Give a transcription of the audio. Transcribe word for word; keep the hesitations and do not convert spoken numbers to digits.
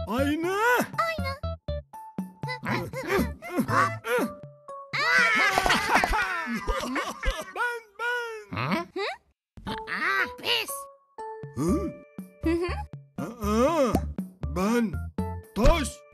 Ayna. Ben ben. Pes. Hı? Hı hı. Aa, ben taş.